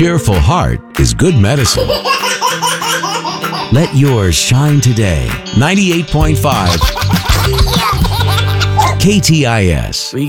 cheerful heart is good medicine. Let yours shine today. 98.5 KTIS.